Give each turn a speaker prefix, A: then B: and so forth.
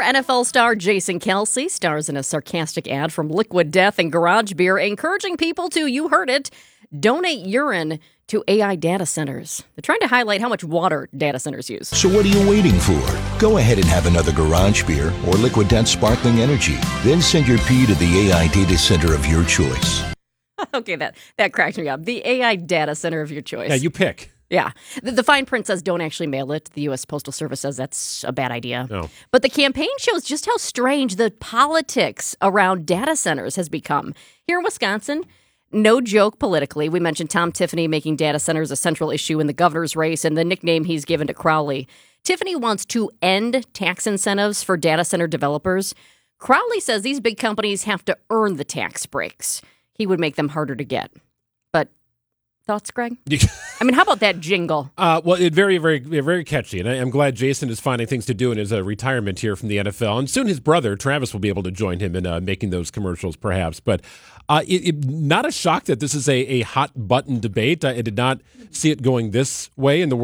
A: NFL star Jason Kelce stars in a sarcastic ad from Liquid Death and Garage Beer, encouraging people to, you heard it, donate urine to AI data centers. They're trying to highlight how much water data centers use.
B: So what are you waiting for? Go ahead and have another Garage Beer or Liquid Death Sparkling Energy. Then send your pee to the AI data center of your choice.
A: Okay, that cracked me up. The AI data center of your choice.
C: Yeah, you pick.
A: Yeah. The fine print says don't actually mail it. The U.S. Postal Service says that's a bad idea.
C: No.
A: But the campaign shows just how strange the politics around data centers has become. Here in Wisconsin, no joke politically. We mentioned Tom Tiffany making data centers a central issue in the governor's race and the nickname he's given to Crowley. Tiffany wants to end tax incentives for data center developers. Crowley says these big companies have to earn the tax breaks. He would make them harder to get. But thoughts, Greg? I mean, how about that jingle?
C: Well, it's very catchy, and I'm glad Jason is finding things to do in his retirement here from the NFL. And soon his brother, Travis, will be able to join him in making those commercials, perhaps. But not a shock that this is a hot-button debate. I did not see it going this way in the world.